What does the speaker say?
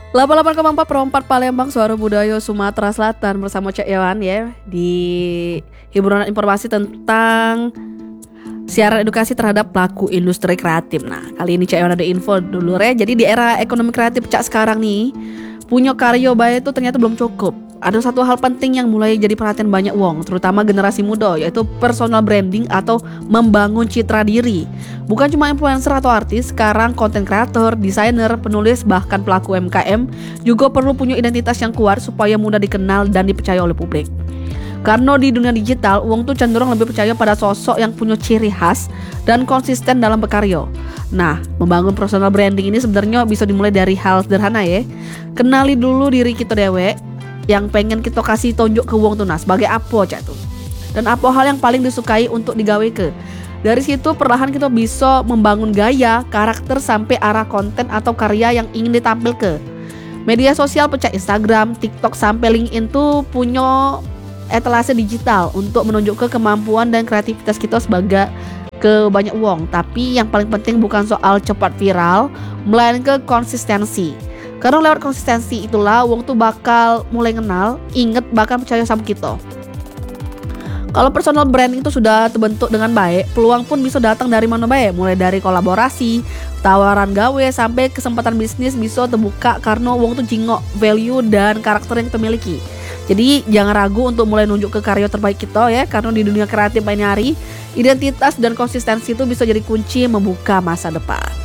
88,4 Palembang, Suara Budaya Sumatera Selatan bersama Cak Yawan ya di hiburan informasi tentang siaran edukasi terhadap pelaku industri kreatif. Nah, kali ini Cak Yawan ada info dulu ya. Jadi di era ekonomi kreatif Cak sekarang nih, punya karya baik itu ternyata belum cukup. Ada satu hal penting yang mulai jadi perhatian banyak wong, terutama generasi muda, yaitu personal branding atau membangun citra diri. Bukan cuma influencer atau artis, sekarang konten kreator, desainer, penulis, bahkan pelaku UMKM juga perlu punya identitas yang kuat supaya mudah dikenal dan dipercaya oleh publik. Karena di dunia digital, wong tuh cenderung lebih percaya pada sosok yang punya ciri khas dan konsisten dalam berkarya. Nah, membangun personal branding ini sebenarnya bisa dimulai dari hal sederhana ya. Kenali dulu diri kita dewek yang pengen kita kasih tunjuk ke wong tuh nah sebagai apa cak tuh. Dan apa hal yang paling disukai untuk digawe ke. Dari situ perlahan kita bisa membangun gaya, karakter sampai arah konten atau karya yang ingin ditampilkan. Media sosial pecah Instagram, TikTok sampai LinkedIn tuh punya etalase digital untuk menunjukkan kemampuan dan kreativitas kita sebagai ke banyak wong. Tapi yang paling penting bukan soal cepat viral, melainkan konsistensi. Karena lewat konsistensi itulah wong tuh bakal mulai kenal, inget, bahkan percaya sama kita. Kalau personal branding itu sudah terbentuk dengan baik, peluang pun bisa datang dari mana baik, mulai dari kolaborasi, tawaran gawe sampai kesempatan bisnis bisa terbuka karena wong tuh jingok value dan karakter yang kita miliki. Jadi jangan ragu untuk mulai nunjuk ke karya terbaik kita ya, karena di dunia kreatif ini hari, identitas dan konsistensi itu bisa jadi kunci membuka masa depan.